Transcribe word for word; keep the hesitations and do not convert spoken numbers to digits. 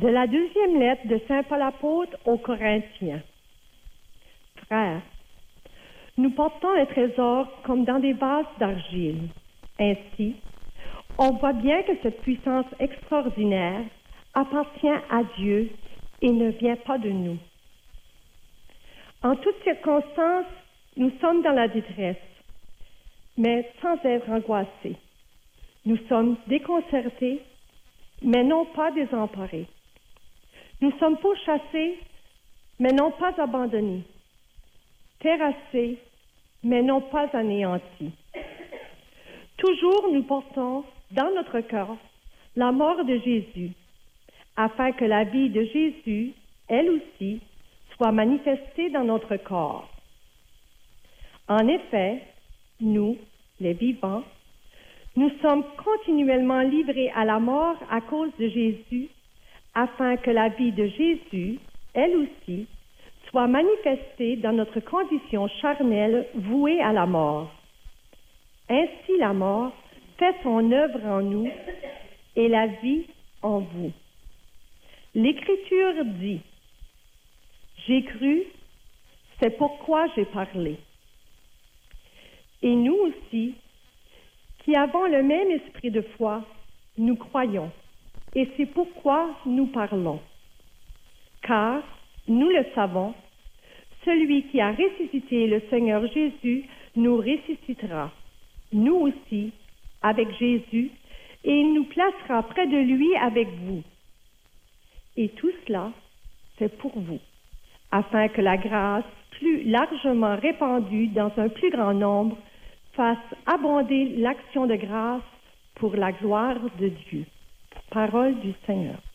De la deuxième lettre de saint Paul apôtre aux Corinthiens. Frères, nous portons le trésor comme dans des vases d'argile. Ainsi, on voit bien que cette puissance extraordinaire appartient à Dieu et ne vient pas de nous. En toutes circonstances, nous sommes dans la détresse, mais sans être angoissés. Nous sommes déconcertés, mais non pas désemparés. Nous sommes pourchassés, mais non pas abandonnés. Terrassés, mais non pas anéantis. Toujours nous portons dans notre cœur la mort de Jésus, afin que la vie de Jésus, elle aussi, soit manifestée dans notre corps. En effet, nous, les vivants, nous sommes continuellement livrés à la mort à cause de Jésus, afin que la vie de Jésus, elle aussi, soit manifestée dans notre condition charnelle vouée à la mort. Ainsi la mort fait son œuvre en nous et la vie en vous. L'Écriture dit, « J'ai cru, c'est pourquoi j'ai parlé. » Et nous aussi, qui avons le même esprit de foi, nous croyons, et c'est pourquoi nous parlons. Car, nous le savons, celui qui a ressuscité le Seigneur Jésus nous ressuscitera, nous aussi, avec Jésus, et il nous placera près de lui avec vous. Et tout cela, c'est pour vous, afin que la grâce plus largement répandue dans un plus grand nombre fasse abonder l'action de grâce pour la gloire de Dieu. Parole du Seigneur.